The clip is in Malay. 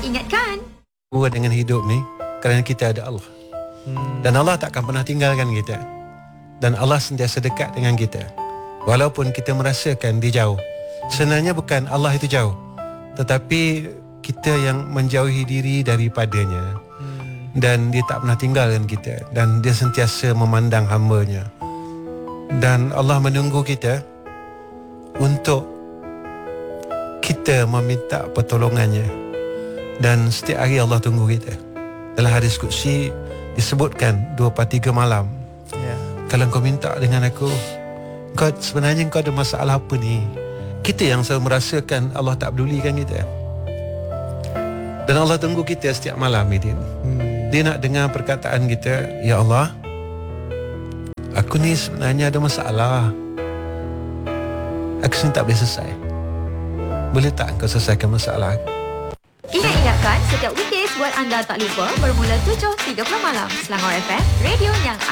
ingatkan. Buat dengan hidup ni kerana kita ada Allah. Dan Allah takkan pernah tinggalkan kita. Dan Allah sentiasa dekat dengan kita. Walaupun kita merasakan dia jauh. Sebenarnya bukan Allah itu jauh, tetapi kita yang menjauhi diri daripadanya. Dan dia tak pernah tinggalkan kita. Dan dia sentiasa memandang hamba-Nya. Dan Allah menunggu kita untuk kita meminta pertolongannya. Dan setiap hari Allah tunggu kita. Dalam hadis Qudsi disebutkan 2/3 malam, kalau kau minta dengan aku, kau sebenarnya kau ada masalah apa ni? Kita yang selalu merasakan Allah tak pedulikan kita. Dan Allah tunggu kita setiap malam ni. Dia nak dengar perkataan kita, ya Allah, aku ni sebenarnya ada masalah. Aku sini tak boleh selesai. Boleh tak kau selesaikan masalah aku? Ingatkan, setiap weekdays buat anda tak lupa bermula 7.30 malam. Selangor FM, radio yang